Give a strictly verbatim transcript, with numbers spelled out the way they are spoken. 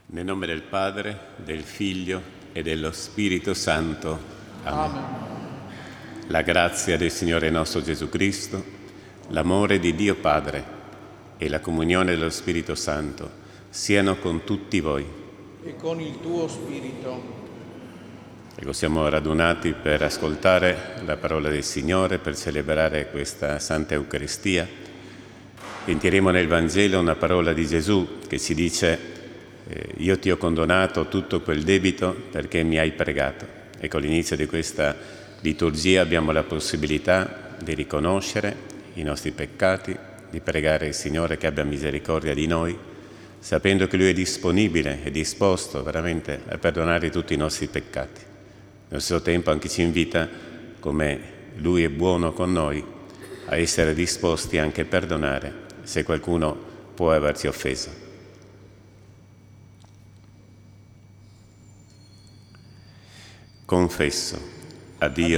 Nel nome del Padre, del Figlio e dello Spirito Santo. Amen. Amen. La grazia del Signore nostro Gesù Cristo, l'amore di Dio Padre e la comunione dello Spirito Santo siano con tutti voi. E con il tuo Spirito. Ecco, siamo radunati per ascoltare la parola del Signore, per celebrare questa Santa Eucaristia. Sentiremo nel Vangelo una parola di Gesù che ci dice: eh, io ti ho condonato tutto quel debito perché mi hai pregato. Ecco, all'inizio di questa liturgia abbiamo la possibilità di riconoscere i nostri peccati, di pregare il Signore che abbia misericordia di noi, sapendo che Lui è disponibile e disposto veramente a perdonare tutti i nostri peccati. Nello stesso tempo anche ci invita, come Lui è buono con noi, a essere disposti anche a perdonare se qualcuno può averci offeso. Confesso a Dio